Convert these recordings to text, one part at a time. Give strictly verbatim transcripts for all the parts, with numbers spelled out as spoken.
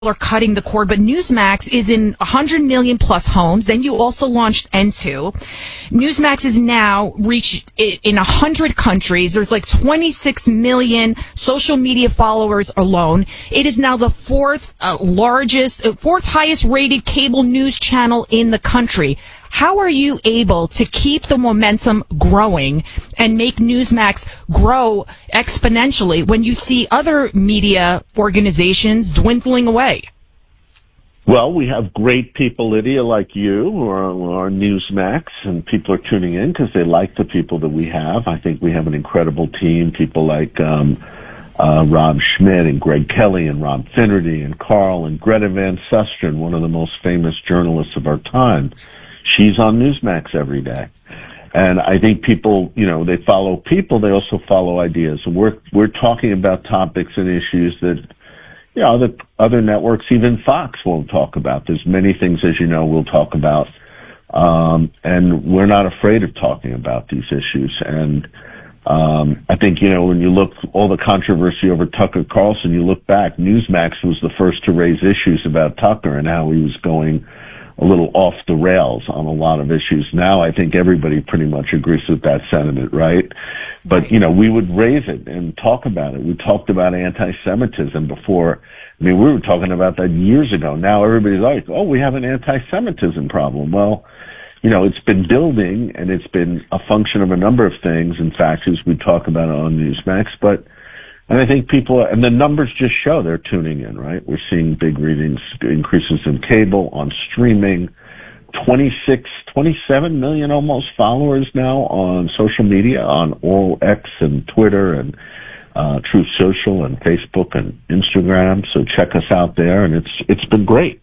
are cutting the cord, but Newsmax is in one hundred million plus homes. Then you also launched N two. Newsmax is now reached in one hundred countries. There's like twenty-six million social media followers alone. It is now the fourth uh, largest, uh, fourth highest rated cable news channel in the country. How are you able to keep the momentum growing and make Newsmax grow exponentially when you see other media organizations dwindling away? Well, we have great people, Lydia, like you, who are on our Newsmax, and people are tuning in because they like the people that we have. I think we have an incredible team, people like um, uh, Rob Schmidt and Greg Kelly and Rob Finnerty and Carl and Greta Van Susteren, one of the most famous journalists of our time. She's on Newsmax every day. And I think people, you know, they follow people, they also follow ideas. And we're, we're talking about topics and issues that, you know, other, other networks, even Fox won't talk about. There's many things, as you know, we'll talk about. Um, and we're not afraid of talking about these issues. And, um, I think, you know, when you look, all the controversy over Tucker Carlson, you look back, Newsmax was the first to raise issues about Tucker and how he was going a little off the rails on a lot of issues. Now I think everybody pretty much agrees with that sentiment, right? But, you know, we would raise it and talk about it. We talked about anti-Semitism before. I mean, we were talking about that years ago. Now everybody's like, oh, we have an anti-Semitism problem. Well, you know, it's been building, and it's been a function of a number of things and factors we talk about on Newsmax. But And I think people, and the numbers just show they're tuning in, right? We're seeing big readings, increases in cable, on streaming, twenty-six, twenty-seven million almost followers now on social media, on all X and Twitter and uh, Truth Social and Facebook and Instagram. So check us out there, and it's it's been great.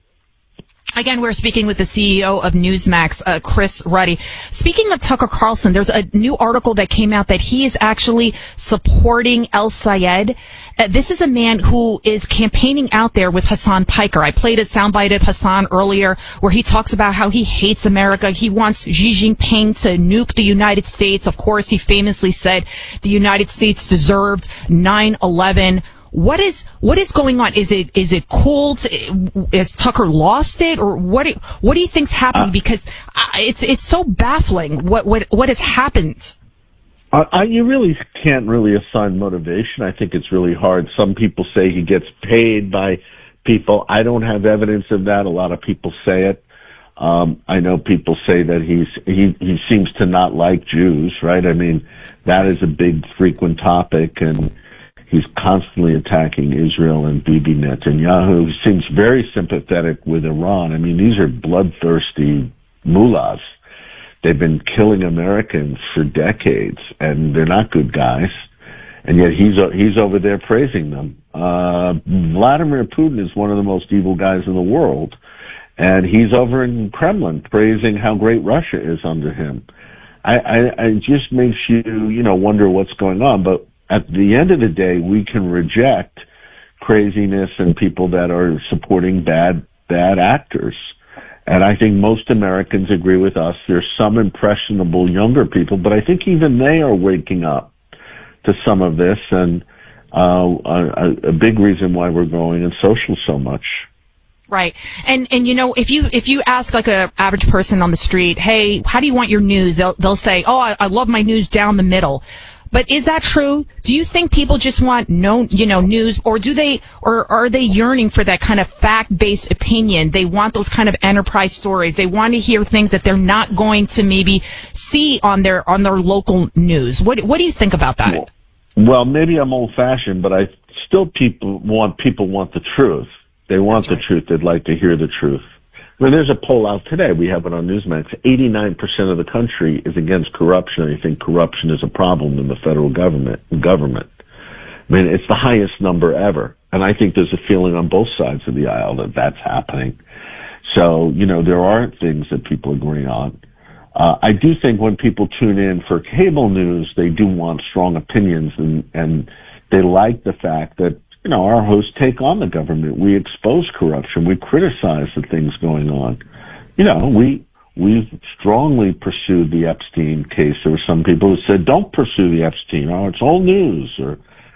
Again, we're speaking with the C E O of Newsmax, uh, Chris Ruddy. Speaking of Tucker Carlson, there's a new article that came out that he is actually supporting El Sayed. Uh, this is a man who is campaigning out there with Hassan Piker. I played a soundbite of Hassan earlier where he talks about how he hates America. He wants Xi Jinping to nuke the United States. Of course, he famously said the United States deserved nine eleven. What is what is going on? Is it is it cool? To, has Tucker lost it, or what? Do, what do you think's happening? Because it's it's so baffling. What what what has happened? Uh, you really can't really assign motivation. I think it's really hard. Some people say he gets paid by people. I don't have evidence of that. A lot of people say it. Um, I know people say that he's he he seems to not like Jews. Right? I mean, that is a big frequent topic, and he's constantly attacking Israel and Bibi Netanyahu, who seems very sympathetic with Iran. I mean, these are bloodthirsty mullahs. They've been killing Americans for decades, and they're not good guys. And yet he's he's over there praising them. Uh, Vladimir Putin is one of the most evil guys in the world, and he's over in Kremlin praising how great Russia is under him. I, I, it just makes you, you know, wonder what's going on. But at the end of the day, we can reject craziness and people that are supporting bad, bad actors. And I think most Americans agree with us. There's some impressionable younger people, but I think even they are waking up to some of this, and uh, a, a big reason why we're growing in social so much. Right. And, and you know, if you, if you ask like a average person on the street, hey, how do you want your news? They'll, they'll say, oh, I, I love my news down the middle. But is that true? Do you think people just want no, you know, news, or do they, or are they yearning for that kind of fact-based opinion? They want those kind of enterprise stories. They want to hear things that they're not going to maybe see on their, on their local news. What, what do you think about that? Well, maybe I'm old-fashioned, but I still people want, people want the truth. They want That's the right. truth. They'd like to hear the truth. I mean, there's a poll out today. We have it on Newsmax. eighty-nine percent of the country is against corruption. They think corruption is a problem in the federal government. Government. I mean, it's the highest number ever. And I think there's a feeling on both sides of the aisle that that's happening. So, you know, there are things that people agree on. Uh, I do think when people tune in for cable news, they do want strong opinions, and, and they like the fact that, you know, our hosts take on the government. We expose corruption. We criticize the things going on. You know, we, we've strongly pursued the Epstein case. There were some people who said, don't pursue the Epstein. Oh, it's all news. Or,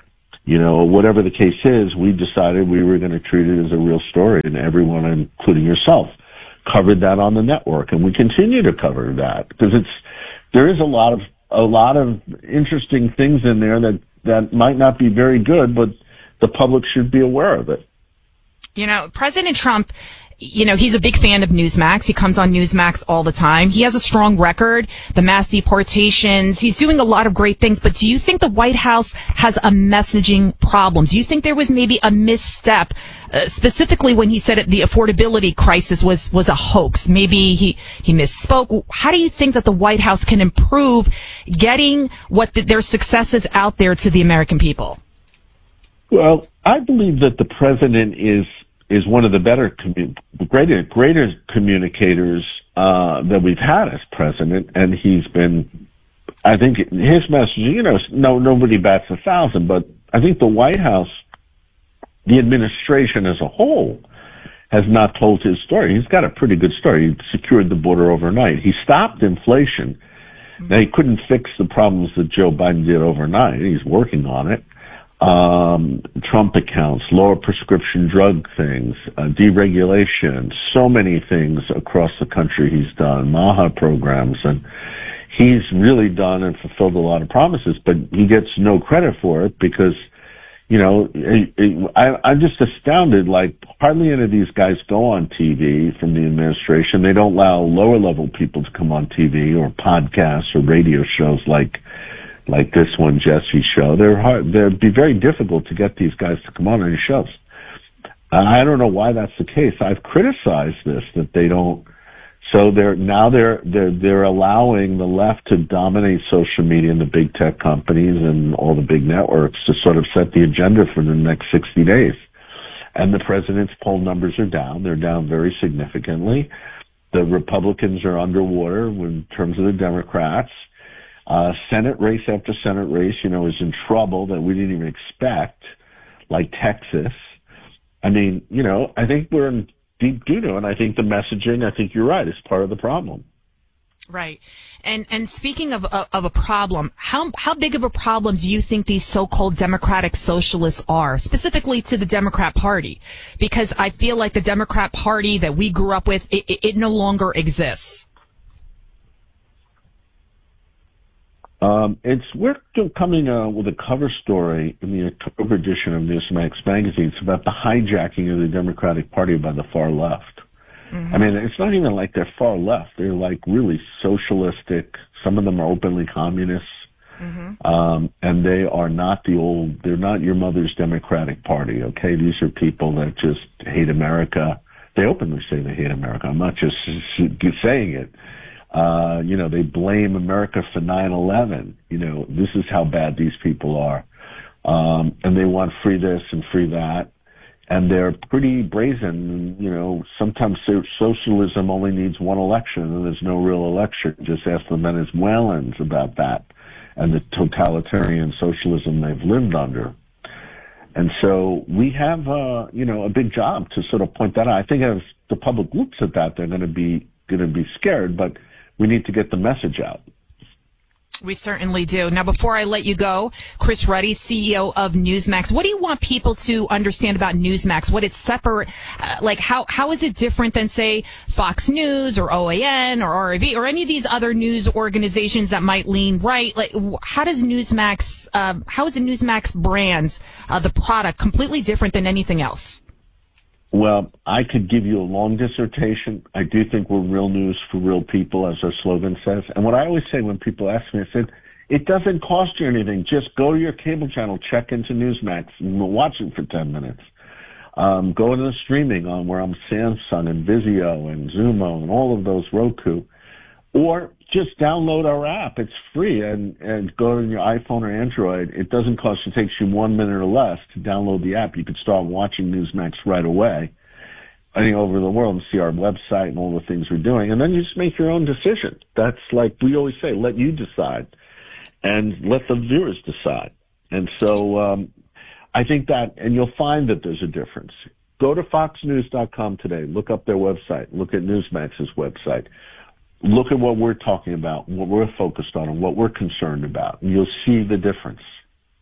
you know, whatever the case is, we decided we were going to treat it as a real story, and everyone, including yourself, covered that on the network, and we continue to cover that because it's there is a lot of a lot of interesting things in there that that might not be very good, but the public should be aware of it. You know, President Trump, you know, he's a big fan of Newsmax. He comes on Newsmax all the time. He has a strong record, the mass deportations. He's doing a lot of great things. But do you think the White House has a messaging problem? Do you think there was maybe a misstep, uh, specifically when he said it, the affordability crisis was, was a hoax? Maybe he, he misspoke. How do you think that the White House can improve getting what the, their successes out there to the American people? Well, I believe that the president is is one of the better, commun- greater, greater communicators uh, that we've had as president, and he's been. I think his messaging, you know, no nobody bats a thousand, but I think the White House, the administration as a whole, has not told his story. He's got a pretty good story. He secured the border overnight. He stopped inflation. Mm-hmm. Now, he couldn't fix the problems that Joe Biden did overnight. He's working on it. Um, Trump accounts, lower prescription drug things, uh, deregulation, so many things across the country he's done, MAHA programs, and he's really done and fulfilled a lot of promises, but he gets no credit for it because, you know, it, it, I, I'm just astounded, like hardly any of these guys go on T V from the administration. They don't allow lower level people to come on T V or podcasts or radio shows like like this one, Jesse's show. They're hard, they'd be very difficult to get these guys to come on any shows. I don't know why that's the case. I've criticized this, that they don't, so they're, now they're, they're, they're allowing the left to dominate social media and the big tech companies and all the big networks to sort of set the agenda for the next sixty days. And the president's poll numbers are down. They're down very significantly. The Republicans are underwater in terms of the Democrats. Uh, Senate race after Senate race, you know, is in trouble that we didn't even expect, like Texas. I mean, you know, I think we're in deep doo-doo, and I think the messaging, I think you're right, is part of the problem. Right. And and speaking of of, of a problem, how how big of a problem do you think these so-called democratic socialists are, specifically to the Democrat Party? Because I feel like the Democrat Party that we grew up with, it, it, it no longer exists. Um, it's we're coming uh, with a cover story in the October edition of Newsmax magazine. It's about the hijacking of the Democratic Party by the far left. Mm-hmm. I mean, it's not even like they're far left. They're like really socialistic. Some of them are openly communists. Mm-hmm. Um, and they are not the old, they're not your mother's Democratic Party, okay? These are people that just hate America. They openly say they hate America. I'm not just saying it. Uh, you know, they blame America for nine eleven. You know, this is how bad these people are. Um, and they want free this and free that. And they're pretty brazen. You know, sometimes socialism only needs one election and there's no real election. Just ask the Venezuelans about that and the totalitarian socialism they've lived under. And so we have, uh, you know, a big job to sort of point that out. I think as the public looks at that, they're going to be, going to be scared, but we need to get the message out. We certainly do. Now, before I let you go, Chris Ruddy, C E O of Newsmax, what do you want people to understand about Newsmax? What it's separate, uh, like how, how is it different than, say, Fox News or O A N or R I V or any of these other news organizations that might lean right? Like, how does Newsmax, uh, how is the Newsmax brand, uh, the product, completely different than anything else? Well, I could give you a long dissertation. I do think we're real news for real people, as our slogan says. And what I always say when people ask me, I said, it doesn't cost you anything. Just go to your cable channel, check into Newsmax, and we'll watch it for ten minutes. Um, go to the streaming on where I'm Samsung and Vizio and Zumo and all of those, Roku. Or just download our app. It's free, and, and go to your iPhone or Android. It doesn't cost you. It takes you one minute or less to download the app. You can start watching Newsmax right away, any over the world, and see our website and all the things we're doing. And then you just make your own decision. That's like we always say, let you decide, and let the viewers decide. And so um, I think that, and you'll find that there's a difference. Go to fox news dot com today. Look up their website. Look at Newsmax's website. Look at what we're talking about, what we're focused on, and what we're concerned about, and you'll see the difference.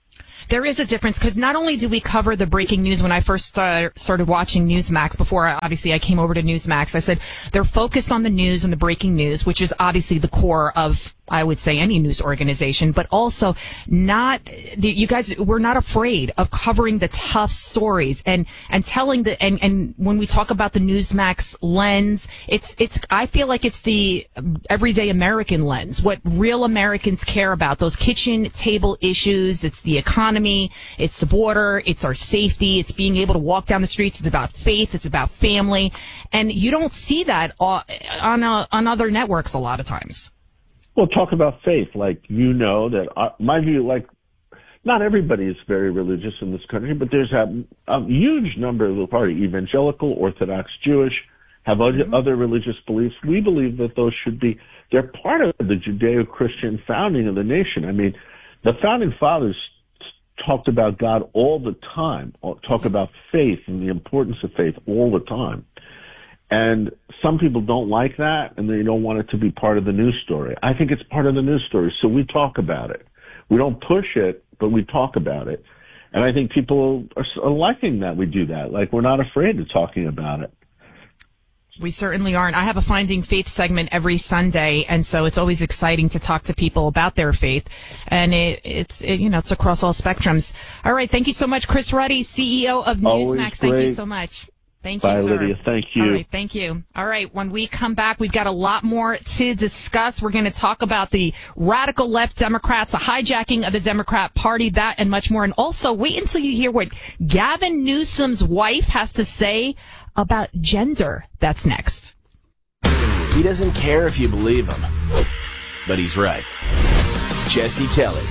There is a difference because not only do we cover the breaking news when I first uh, started watching Newsmax, before I, obviously I came over to Newsmax, I said they're focused on the news and the breaking news, which is obviously the core of, I would say, any news organization, but also not, you guys, we're not afraid of covering the tough stories and, and telling the, and, and when we talk about the Newsmax lens, it's, it's, I feel like it's the everyday American lens, what real Americans care about, those kitchen table issues. It's the economy, it's the border, it's our safety, it's being able to walk down the streets, it's about faith, it's about family, and you don't see that on, uh, on other networks a lot of times. Well, talk about faith. Like, you know that uh, my view, like, not everybody is very religious in this country, but there's a, a huge number of the party, evangelical, Orthodox Jewish, have other, mm-hmm. other religious beliefs. We believe that those should be, they're part of the Judeo-Christian founding of the nation. I mean, the founding fathers talked about God all the time, talk about faith and the importance of faith all the time. And some people don't like that, and they don't want it to be part of the news story. I think it's part of the news story, so we talk about it. We don't push it, but we talk about it. And I think people are liking that we do that. Like, we're not afraid of talking about it. We certainly aren't. I have a Finding Faith segment every Sunday, and so it's always exciting to talk to people about their faith. And it, it's, it, you know, it's across all spectrums. All right. Thank you so much, Chris Ruddy, C E O of Newsmax. Thank you so much. Thank you, Bye, sir. Lydia. Thank you. All right, thank you. All right, when we come back, we've got a lot more to discuss. We're going to talk about the radical left Democrats, a hijacking of the Democrat Party, that and much more. And also, wait until you hear what Gavin Newsom's wife has to say about gender. That's next. He doesn't care if you believe him, but he's right. Jesse Kelly.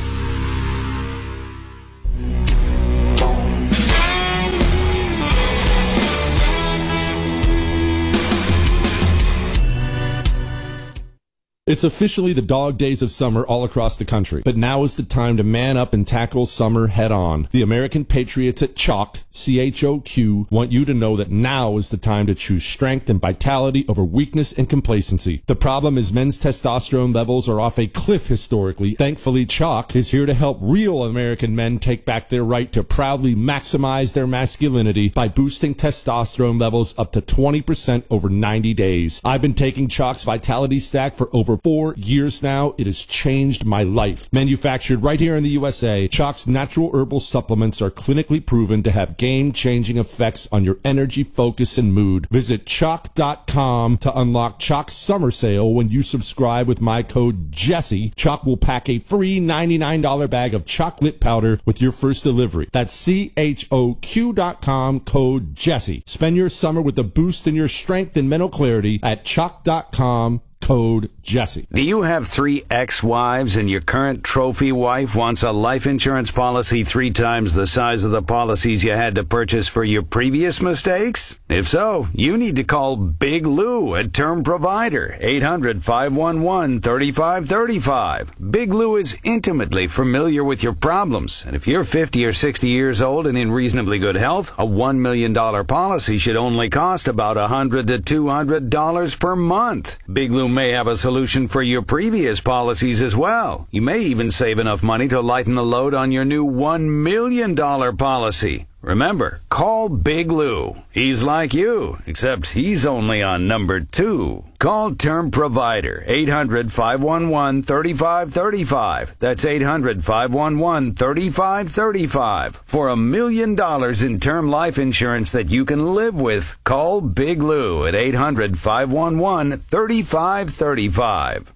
It's officially the dog days of summer all across the country, but now is the time to man up and tackle summer head on. The American Patriots at Choq, C H O Q, want you to know that now is the time to choose strength and vitality over weakness and complacency. The problem is men's testosterone levels are off a cliff historically. Thankfully, Choq is here to help real American men take back their right to proudly maximize their masculinity by boosting testosterone levels up to twenty percent over ninety days. I've been taking Choq's Vitality Stack for over four years now. It has changed my life. Manufactured right here in the U S A, Choq's natural herbal supplements are clinically proven to have game-changing effects on your energy, focus, and mood. Visit Choq dot com to unlock Choq's summer sale. When you subscribe with my code Jesse, Choq will pack a free ninety-nine dollars bag of chocolate powder with your first delivery. That's C H O Q dot com, code Jesse. Spend your summer with a boost in your strength and mental clarity at Choq dot com. Code Jesse. Do you have three ex-wives and your current trophy wife wants a life insurance policy three times the size of the policies you had to purchase for your previous mistakes? If so, you need to call Big Lou at Term Provider, eight hundred, five one one, three five three five. Big Lou is intimately familiar with your problems, and if you're fifty or sixty years old and in reasonably good health, a one million dollars policy should only cost about one hundred to two hundred dollars per month. Big Lou may have a solution for your previous policies as well. You may even save enough money to lighten the load on your new one million dollars policy. Remember, call Big Lou. He's like you, except he's only on number two. Call Term Provider, eight hundred, five one one, three five three five. That's eight hundred, five one one, three five three five. For a million dollars in term life insurance that you can live with, call Big Lou at eight hundred, five one one, three five three five.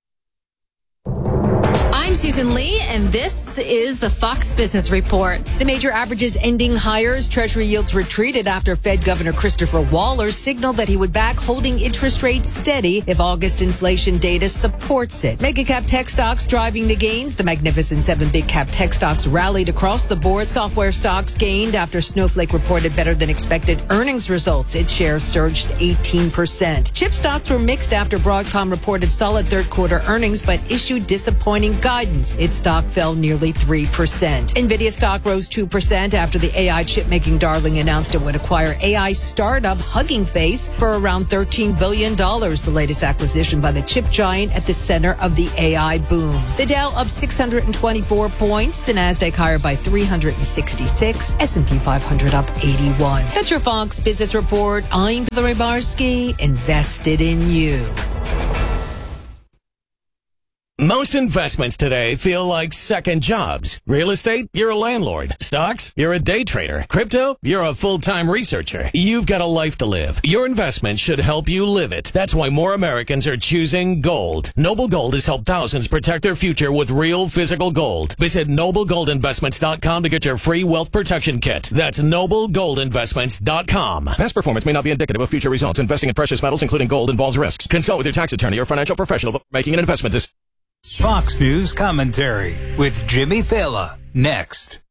I'm Susan Lee, and this is the Fox Business Report. The major averages ending higher as Treasury yields retreated after Fed Governor Christopher Waller signaled that he would back holding interest rates steady if August inflation data supports it. Mega cap tech stocks driving the gains. The Magnificent Seven big cap tech stocks rallied across the board. Software stocks gained after Snowflake reported better than expected earnings results. Its shares surged eighteen percent. Chip stocks were mixed after Broadcom reported solid third quarter earnings but issued disappointing guidance. guidance. Its stock fell nearly three percent. NVIDIA stock rose two percent after the A I chip-making darling announced it would acquire A I startup Hugging Face for around thirteen billion dollars, the latest acquisition by the chip giant at the center of the A I boom. The Dow up six hundred twenty-four points, the Nasdaq higher by three hundred sixty-six, S and P five hundred up eighty-one. That's your Fox Business Report. I'm Valerie Barsky, invested in you. Most investments today feel like second jobs. Real estate, you're a landlord. Stocks, you're a day trader. Crypto, you're a full-time researcher. You've got a life to live. Your investment should help you live it. That's why more Americans are choosing gold. Noble Gold has helped thousands protect their future with real physical gold. Visit noble gold investments dot com to get your free wealth protection kit. That's noble gold investments dot com. Past performance may not be indicative of future results. Investing in precious metals, including gold, involves risks. Consult with your tax attorney or financial professional before making an investment decision. Fox News Commentary with Jimmy Fallon. Next.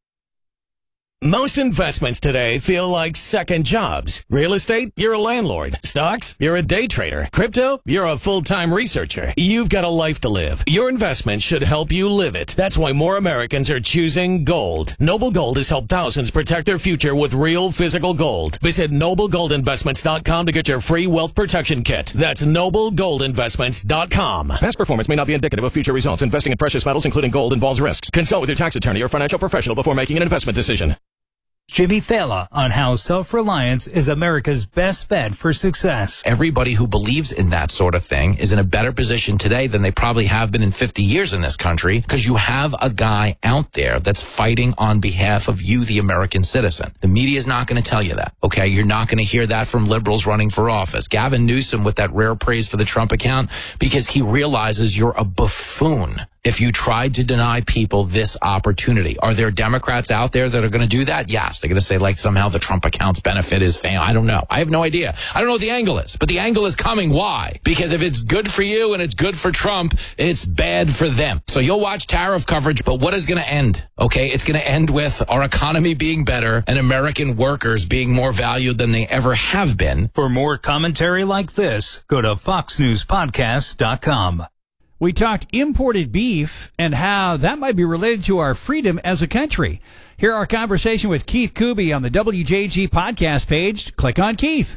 Most investments today feel like second jobs. Real estate, you're a landlord. Stocks, you're a day trader. Crypto, you're a full-time researcher. You've got a life to live. Your investment should help you live it. That's why more Americans are choosing gold. Noble Gold has helped thousands protect their future with real physical gold. Visit noble gold investments dot com to get your free wealth protection kit. That's noble gold investments dot com. Past performance may not be indicative of future results. Investing in precious metals, including gold, involves risks. Consult with your tax attorney or financial professional before making an investment decision. Jimmy Fallon on how self-reliance is America's best bet for success. Everybody who believes in that sort of thing is in a better position today than they probably have been in fifty years in this country, because you have a guy out there that's fighting on behalf of you, the American citizen. The media is not going to tell you that, okay? You're not going to hear that from liberals running for office. Gavin Newsom with that rare praise for the Trump account, because he realizes you're a buffoon if you tried to deny people this opportunity. Are there Democrats out there that are going to do that? Yes. They're going to say, like, somehow the Trump account's benefit is fame. I don't know. I have no idea. I don't know what the angle is, but the angle is coming. Why? Because if it's good for you and it's good for Trump, it's bad for them. So you'll watch tariff coverage, but what is going to end? Okay, it's going to end with our economy being better and American workers being more valued than they ever have been. For more commentary like this, go to fox news podcast dot com. We talked imported beef and how that might be related to our freedom as a country. Hear our conversation with Keith Kuby on the W J G podcast page. Click on Keith.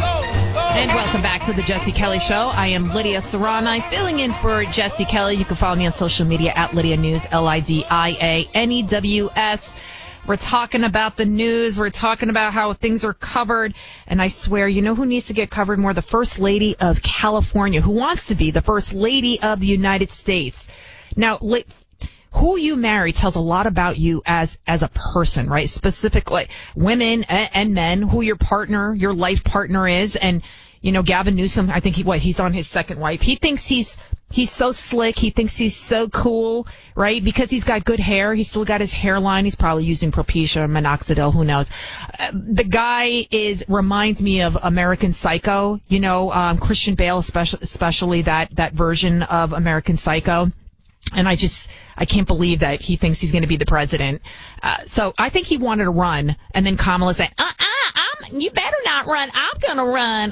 And welcome back to the Jesse Kelly Show. I am Lydia Serrani, filling in for Jesse Kelly. You can follow me on social media at Lydia News, L I D I A N E W S. We're talking about the news. We're talking about how things are covered. And I swear, you know who needs to get covered more? The First Lady of California, who wants to be the First Lady of the United States. Now, who you marry tells a lot about you as as a person, right? Specifically, women and men, who your partner, your life partner is. And, you know, Gavin Newsom, I think he, what, he's on his second wife. He thinks he's He's so slick. He thinks he's so cool, right? Because he's got good hair. He's still got his hairline. He's probably using Propecia or Minoxidil. Who knows? Uh, the guy is reminds me of American Psycho. You know, um, Christian Bale, especially, especially that that version of American Psycho. And I just, I can't believe that he thinks he's going to be the president. Uh, so I think he wanted to run, and then Kamala said, "Uh-uh, I'm, you better not run. I'm going to run."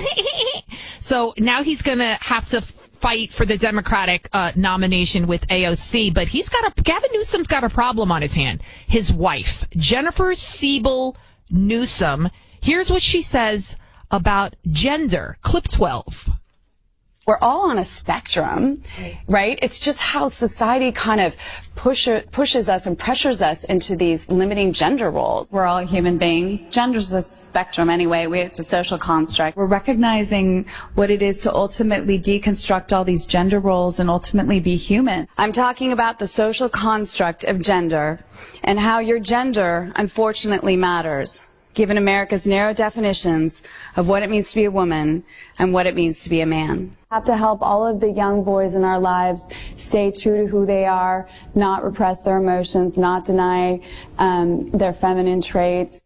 So now he's going to have to fight for the Democratic uh, nomination with A O C, but he's got a, Gavin Newsom's got a problem on his hand. His wife, Jennifer Siebel Newsom, here's what she says about gender. Clip twelve. We're all on a spectrum, right? It's just how society kind of push, pushes us and pressures us into these limiting gender roles. We're all human beings. Gender's a spectrum anyway. We, it's a social construct. We're recognizing what it is to ultimately deconstruct all these gender roles and ultimately be human. I'm talking about the social construct of gender and how your gender, unfortunately, matters, given America's narrow definitions of what it means to be a woman and what it means to be a man. We have to help all of the young boys in our lives stay true to who they are, not repress their emotions, not deny um, their feminine traits.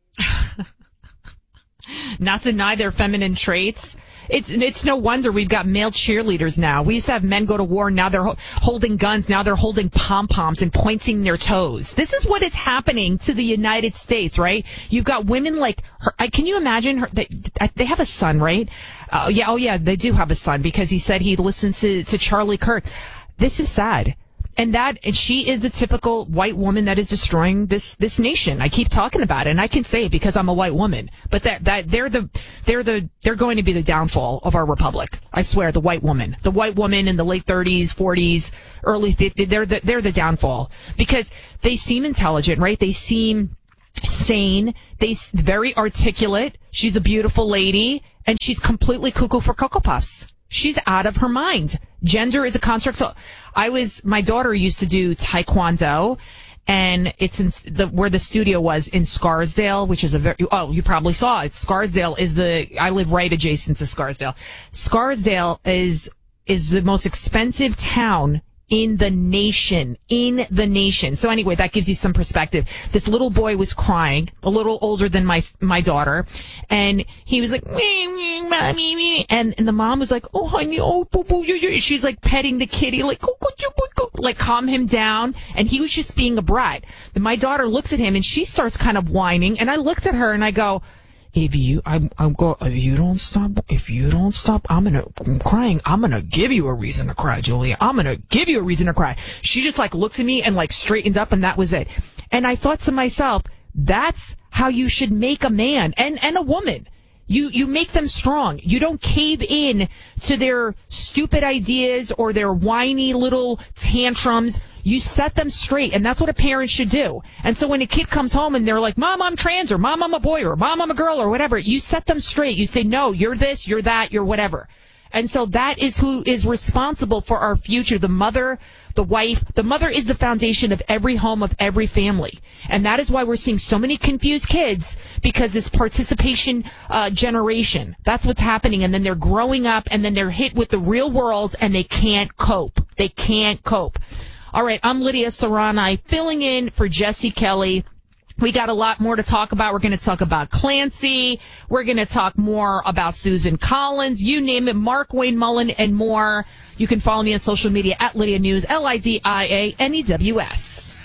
Not deny their feminine traits. It's it's no wonder we've got male cheerleaders now. We used to have men go to war. Now they're ho- holding guns. Now they're holding pom-poms and pointing their toes. This is what is happening to the United States, right? You've got women like her. Can you imagine her? They, they have a son, right? Uh, yeah. Oh, yeah. They do have a son because he said he listened to, to Charlie Kirk. This is sad. And that, and she is the typical white woman that is destroying this, this nation. I keep talking about it, and I can say it because I'm a white woman. But that, that, they're the, they're the, they're going to be the downfall of our republic. I swear, the white woman. The white woman in the late thirties, forties, early fifties, they're the, they're the downfall. Because they seem intelligent, right? They seem sane. They s- very articulate. She's a beautiful lady, and she's completely cuckoo for Cocoa Puffs. She's out of her mind. Gender is a construct. So I was, my daughter used to do Taekwondo, and it's in the, where the studio was in Scarsdale, which is a very, oh, you probably saw it. Scarsdale is the, I live right adjacent to Scarsdale. Scarsdale is, is the most expensive town in the nation, in the nation. So anyway, that gives you some perspective. This little boy was crying, a little older than my my daughter, and he was like, me, me, mommy, me. And, and the mom was like, oh, honey, oh, boo, boo, you, you. She's like petting the kitty, like, go, go, go, go, like calm him down. And he was just being a brat. Then my daughter looks at him, and she starts kind of whining. And I looked at her, and I go, If you, I'm, I'm go. If you don't stop, if you don't stop, I'm gonna, I'm crying. I'm gonna give you a reason to cry, Julia. I'm gonna give you a reason to cry. She just like looked at me and like straightened up, and that was it. And I thought to myself, that's how you should make a man and and a woman. You you make them strong. You don't cave in to their stupid ideas or their whiny little tantrums. You set them straight, and that's what a parent should do. And so when a kid comes home and they're like, Mom, I'm trans, or Mom, I'm a boy, or Mom, I'm a girl, or whatever, you set them straight. You say, no, you're this, you're that, you're whatever. And so that is who is responsible for our future. The mother, the wife, the mother is the foundation of every home, of every family. And that is why we're seeing so many confused kids, because this participation uh, generation, that's what's happening. And then they're growing up, and then they're hit with the real world, and they can't cope. They can't cope. All right, I'm Lydia Serrani, filling in for Jesse Kelly. We got a lot more to talk about. We're going to talk about Clancy. We're going to talk more about Susan Collins. You name it, Mark Wayne Mullen, and more. You can follow me on social media at Lydia News, L I D I A N E W S.